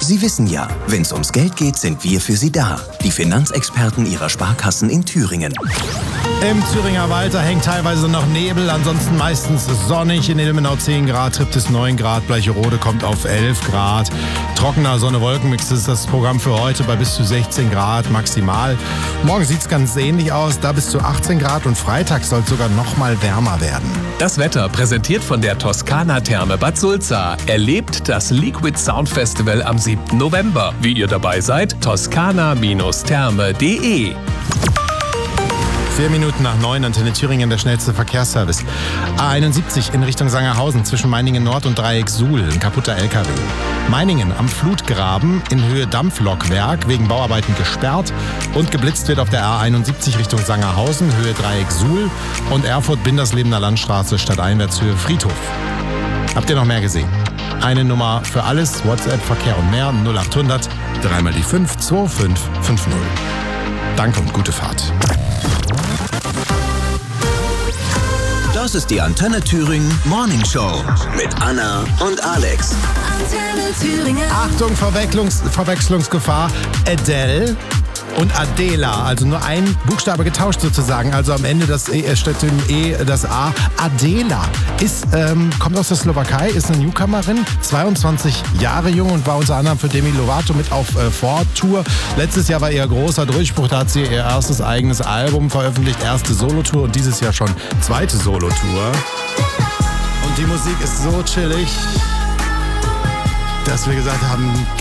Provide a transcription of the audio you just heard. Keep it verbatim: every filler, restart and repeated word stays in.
Sie wissen ja, wenn es ums Geld geht, sind wir für Sie da. Die Finanzexperten Ihrer Sparkassen in Thüringen. Im Thüringer Wald, da hängt teilweise noch Nebel, ansonsten meistens sonnig. In Ilmenau zehn Grad, Triptis neun Grad, Bleicherode kommt auf elf Grad. Trockener Sonne-Wolken-Mix ist das Programm für heute bei bis zu sechzehn Grad maximal. Morgen sieht es ganz ähnlich aus, da bis zu achtzehn Grad und Freitag soll es sogar noch mal wärmer werden. Das Wetter präsentiert von der Toskana Therme Bad Sulza. Erlebt das Liquid Sound Festival am siebten November. Wie ihr dabei seid, toskana Therme punkt de. Vier Minuten nach neun, Antenne Thüringen, der schnellste Verkehrsservice. A einundsiebzig in Richtung Sangerhausen zwischen Meiningen Nord und Dreieck Suhl, ein kaputter L K W. Meiningen am Flutgraben in Höhe Dampflokwerk wegen Bauarbeiten gesperrt und geblitzt wird auf der A einundsiebzig Richtung Sangerhausen, Höhe Dreieck Suhl und Erfurt-Binderslebener Landstraße stadteinwärts Höhe Friedhof. Habt ihr noch mehr gesehen? Eine Nummer für alles, WhatsApp, Verkehr und mehr, null acht hundert, dreimal die fünf, zwei fünf fünf null. Danke und gute Fahrt. Das ist die Antenne Thüringen Morning Show mit Anna und Alex. Antenne Thüringen. Achtung, Verwechslungs Verwechslungsgefahr. Adele und Adela, also nur ein Buchstabe getauscht sozusagen. Also am Ende das E statt dem E das A. Adela ist, ähm, kommt aus der Slowakei, ist eine Newcomerin, zweiundzwanzig Jahre jung und war unter anderem für Demi Lovato mit auf äh, Vortour. Letztes Jahr war ihr großer Durchbruch, da hat sie ihr erstes eigenes Album veröffentlicht, erste Solotour und dieses Jahr schon zweite Solotour. Und die Musik ist so chillig, dass wir gesagt haben,